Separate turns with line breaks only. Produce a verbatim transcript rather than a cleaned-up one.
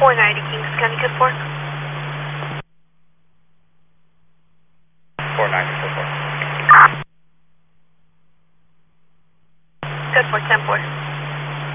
four ninety Kings County, good four.
four ninety, four four.
Good four, ten four.